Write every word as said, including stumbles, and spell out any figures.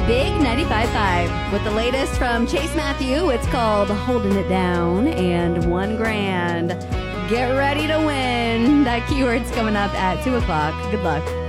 Big ninety-five point five with the latest from Chase Matthew. It's called Holding It Down and one grand. Get ready to win. That keyword's coming up at two o'clock. Good luck.